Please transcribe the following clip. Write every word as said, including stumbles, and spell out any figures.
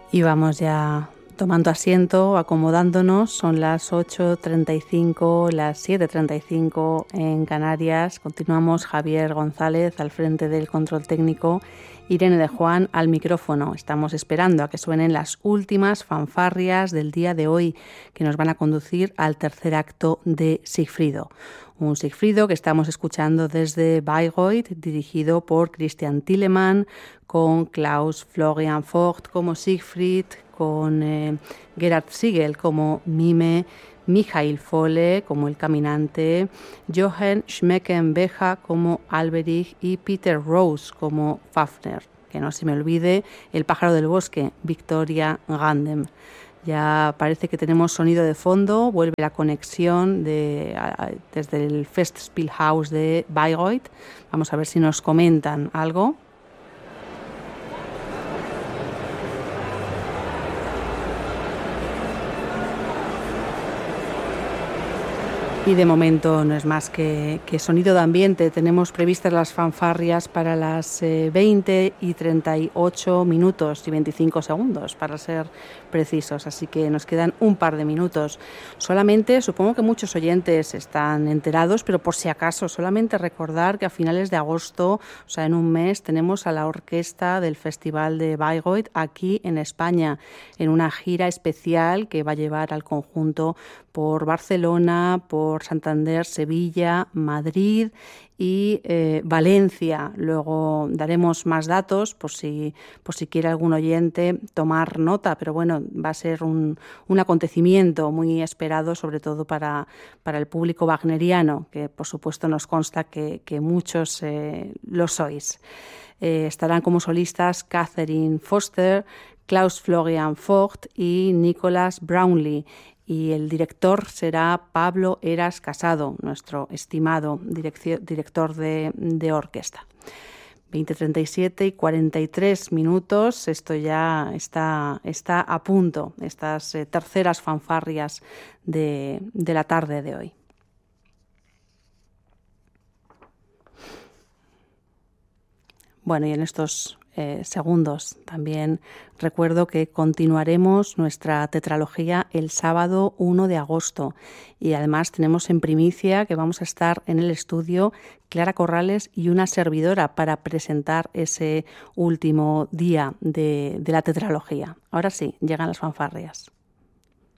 Y vamos ya tomando asiento, acomodándonos. Son las ocho treinta y cinco, las siete treinta y cinco en Canarias. Continuamos. Javier González al frente del control técnico, Irene de Juan al micrófono. Estamos esperando a que suenen las últimas fanfarrias del día de hoy, que nos van a conducir al tercer acto de Sigfrido. Un Sigfrido que estamos escuchando desde Bayreuth, dirigido por Christian Thielemann, con Klaus Florian Vogt como Siegfried, con eh, Gerhard Siegel como Mime, Michael Fohle como el caminante, Johann Schmeckenbecher como Alberich y Peter Rose como Fafner. Que no se me olvide el pájaro del bosque, Victoria Gandem. Ya parece que tenemos sonido de fondo, vuelve la conexión de, a, desde el Festspielhaus de Bayreuth. Vamos a ver si nos comentan algo. Y de momento no es más que, que sonido de ambiente. Tenemos previstas las fanfarrias para las eh, veinte y treinta y ocho minutos y veinticinco segundos, para ser precisos. Así que nos quedan un par de minutos. Solamente, supongo que muchos oyentes están enterados, pero por si acaso, solamente recordar que a finales de agosto, o sea, en un mes, tenemos a la orquesta del Festival de Bayreuth aquí en España, en una gira especial que va a llevar al conjunto por Barcelona, por Santander, Sevilla, Madrid y eh, Valencia. Luego daremos más datos por si, por si quiere algún oyente tomar nota, pero bueno, va a ser un, un acontecimiento muy esperado, sobre todo para, para el público wagneriano, que por supuesto nos consta que, que muchos eh, lo sois. Eh, estarán como solistas Catherine Foster, Klaus Florian Vogt y Nicholas Brownlee. Y el director será Pablo Eras Casado, nuestro estimado director de, de orquesta. veinte treinta y siete y cuarenta y tres minutos, esto ya está, está a punto, estas eh, terceras fanfarrias de, de la tarde de hoy. Bueno, y en estos eh, segundos también recuerdo que continuaremos nuestra tetralogía el sábado uno de agosto y además tenemos en primicia que vamos a estar en el estudio Clara Corrales y una servidora para presentar ese último día de, de la tetralogía. Ahora sí, llegan las fanfarrias.